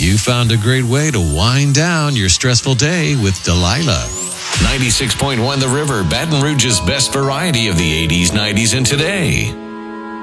You found a great way to wind down your stressful day with Delilah. 96.1 The River, Baton Rouge's best variety of the 80s, 90s, and today.